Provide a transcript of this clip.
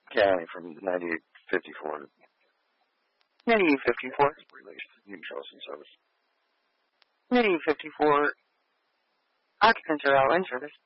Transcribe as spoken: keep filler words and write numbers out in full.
County from ninety-eight fifty-four. ninety-eight fifty-four. New Charleston service. ninety-eight fifty-four. Occupants are all in service.